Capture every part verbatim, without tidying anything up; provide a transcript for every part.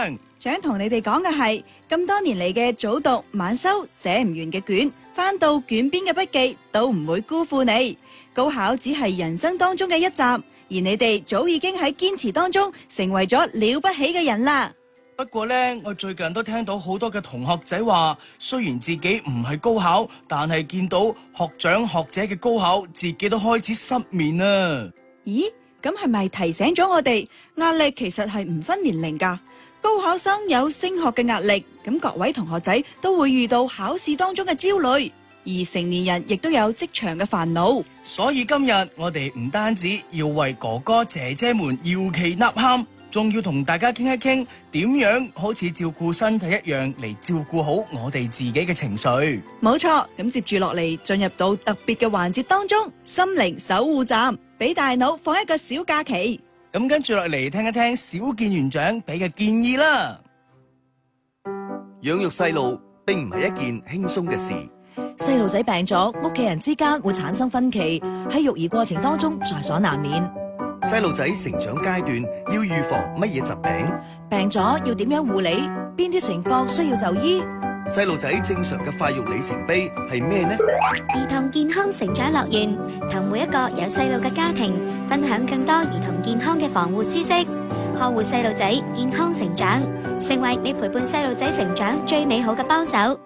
長。 想同你哋講嘅係，咁多年嚟嘅早讀晚修寫唔完嘅卷，翻到卷邊嘅筆記都唔會辜負你。高考只係人生當中嘅一站，而你哋早已經喺堅持當中成為咗了不起嘅人啦。 不過呢，我最近都聽到好多嘅同學仔話，雖然自己唔係高考，但係見到學長學姐嘅高考，自己都開始失眠啦。 咦？咁係咪提醒咗我哋，壓力其實係唔分年齡㗎？高考生有升學嘅壓力，咁各位同學仔都會遇到考試當中嘅焦慮，而成年人亦都有職場嘅煩惱。 所以今日我哋唔單止要為哥哥姐姐們搖旗吶喊，仲要同大家傾一傾點樣好似照顧身體一樣嚟照顧好我哋自己嘅情緒。 冇錯，咁接住落嚟進入到特別嘅環節當中，心靈守護站，俾大腦放一個小假期。 咁跟住落嚟聽一聽小健園長俾嘅建議啦。 養育細路並唔係一件輕鬆嘅事。 細路仔病咗，屋企人之間會產生分歧，喺育兒過程當中在所難免。 細路仔成長階段要預防乜嘢疾病？ 病咗要點樣護理？邊啲情況需要就醫？ 細路仔正常嘅發育里程碑係咩呢？ 兒童健康成長樂園，同每一個有細路嘅家庭分享更多兒童健康嘅防護知識，呵護細路仔健康成長，成為你陪伴細路仔成長最美好嘅幫手。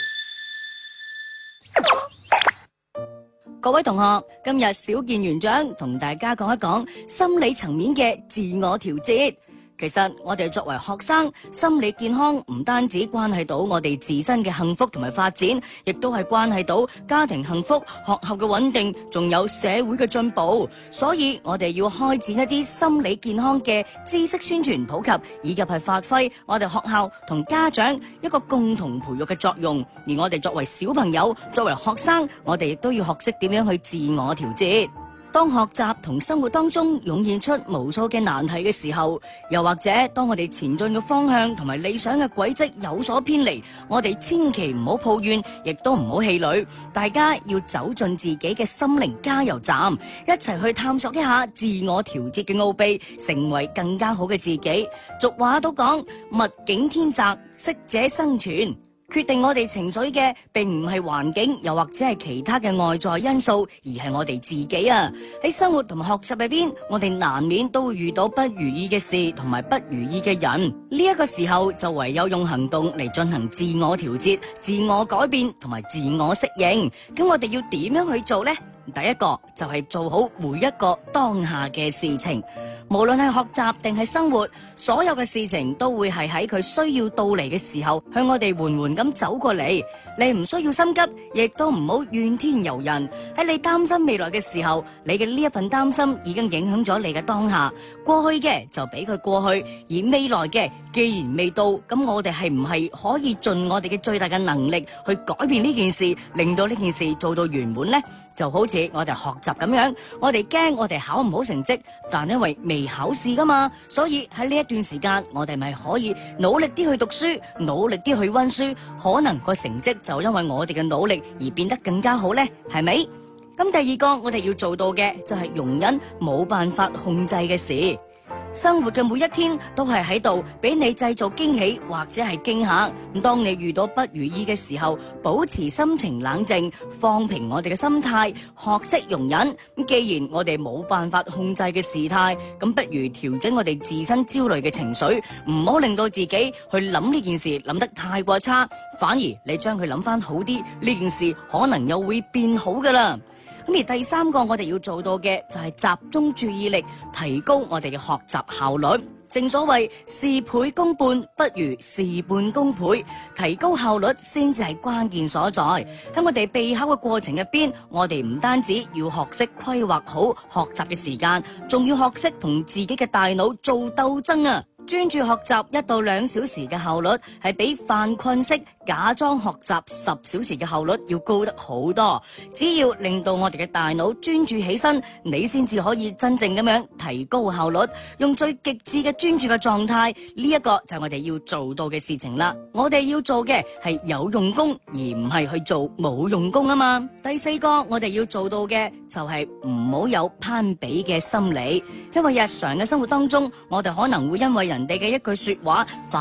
各位同學，今日小健園長同大家講一講心理層面嘅自我調節。其實我哋作為學生，心理健康唔單止關係到我哋自身嘅幸福同埋發展，亦都係關係到家庭幸福、學校嘅穩定，仲有社會嘅進步。所以我哋要開展一啲心理健康嘅知識宣傳普及，以及係發揮我哋學校同家長一個共同培育嘅作用。而我哋作為小朋友，作為學生，我哋亦都要學識點樣去自我調節。當學習同生活當中湧現出無數嘅難題嘅時候，又或者當我哋前進嘅方向同埋理想嘅軌跡有所偏離，我哋千祈唔好抱怨，亦都唔好氣餒。大家要走進自己嘅心靈加油站，一齊去探索一下自我調節嘅奧秘，成為更加好嘅自己。俗話都講，物競天擇，適者生存。決定我哋情緒嘅並唔係環境，又或者係其他嘅外在因素，而係我哋自己啊！喺生活同埋學習入邊，我哋難免都會遇到不如意嘅事同埋不如意嘅人。呢一個時候就唯有用行動嚟進行自我調節、自我改變同埋自我適應。咁我哋要點樣去做呢？第一個就係做好每一個當下嘅事情，無論係學習定係生活，所有嘅事情都會係喺佢需要到嚟嘅時候，向我哋緩緩咁走過嚟。你唔需要心急，亦都唔好怨天尤人。喺你擔心未來嘅時候，你嘅呢一份擔心已經影響咗你嘅當下。過去嘅就俾佢過去，而未來嘅既然未到，咁我哋係唔係可以盡我哋嘅最大嘅能力去改變呢件事，令到呢件事做到圓滿呢？就好似我哋學習咁樣，我哋驚我哋考唔好成績，但因為未考試噶嘛，所以喺呢一段時間，我哋咪可以努力啲去讀書，努力啲去溫書，可能個成績就因為我哋嘅努力而變得更加好呢，係咪？咁第二個我哋要做到嘅就係容忍冇辦法控制嘅事。生活嘅每一天都係喺度俾你製造驚喜或者係驚嚇。咁當你遇到不如意嘅時候，保持心情冷靜，放平我哋嘅心態，學識容忍。咁既然我哋冇辦法控制嘅事態，咁不如調整我哋自身焦慮嘅情緒，唔好令到自己去諗呢件事諗得太過差，反而你將佢諗翻好啲，呢件事可能又會變好噶啦。咁而第三個我哋要做到嘅就係集中注意力，提高我哋嘅學習效率。正所謂事倍功半，不如事半功倍，提高效率先至係關鍵所在。喺我哋備考嘅過程入邊，我哋唔單止要學識規劃好學習嘅時間，仲要學識同自己嘅大腦做鬥爭啊！專注學習一到兩小時嘅效率，係比犯困式假裝學習十小時嘅效率要高得好多。只要令到我哋嘅大腦專注起身，你先至可以真正咁樣提高效率，用最極致嘅專注嘅狀態。呢一個就係我哋要做到嘅事情啦。我哋要做嘅係有用功，而唔係去做冇用功啊嘛。第四個我哋要做到嘅就係唔好有攀比嘅心理，因為日常嘅生活當中，我哋可能會因為人人哋嘅一句說話。